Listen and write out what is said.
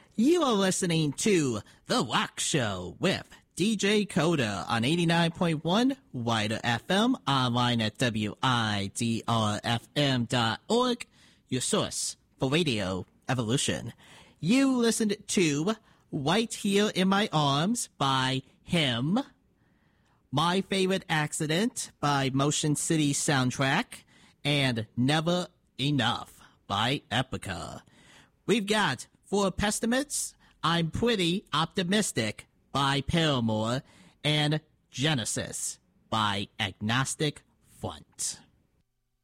You are listening to The Rock Show with DJ Coda on 89.1 Wider FM, online at widrfm.org, your source for radio evolution. You listened to Right Here in My Arms by Him, My Favorite Accident by Motion City Soundtrack, and Never Enough by Epica. We've got For Pessimists, I'm Pretty Optimistic by Paramore, and Genesis by Agnostic Front.